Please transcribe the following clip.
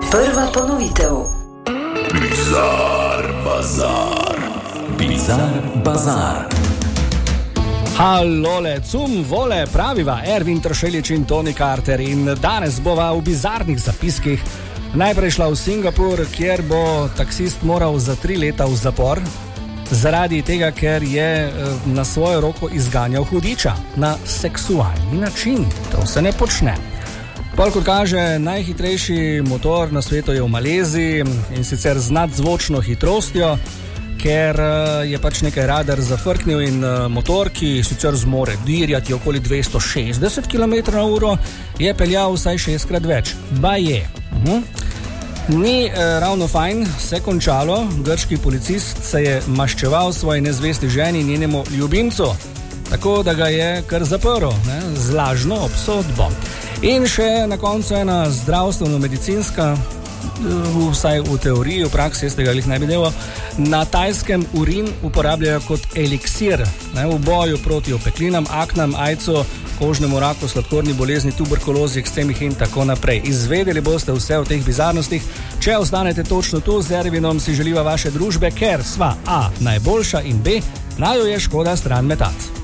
Prva ponovitev. Bizar bazar. Bizar bazar. Halole, cum vole, praviva Ervin Tršelič in Toni Carter in danes bova v bizarnih zapiskih najprej šla v Singapur, kjer bo taksist moral za 3 leta v zapor zaradi tega, ker je na svojo roko izganjal hudiča na seksualni način. To se ne počne. Pol, kot kaže, najhitrejši motor na svetu je v Maleziji in sicer z nadzvočno hitrostjo, ker je pač nekaj radar zafrknil in motor, ki sicer zmore dirjati okoli 260 km/h, je peljal vsaj 6-krat več. Baje. Ni ravno fajn se končalo. Grški policist se je maščeval svoji nezvesti ženi in njenemu ljubimcu, tako da ga je kar zaprl, z lažno obsodbo. In še na koncu ena zdravstveno-medicinska, vsaj v teoriji, v praksi jaz tega ne bi delal. Na Tajskem urin uporabljajo kot eliksir v boju proti opeklinam, aknam, ajcu, kožnemu raku, sladkorni bolezni, tuberkulozi, ekstremih in tako naprej. Izvedeli boste vse o teh bizarnostih, če ostanete točno tu. Z Ervinom si želiva vaše družbe, ker sva A. najboljša in B. naju je škoda stran metati.